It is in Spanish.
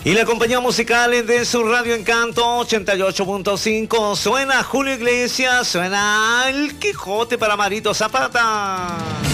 Y la compañía musical de su Radio Encanto 88.5 suena Julio Iglesias, suena El Quijote para Marito Zapata.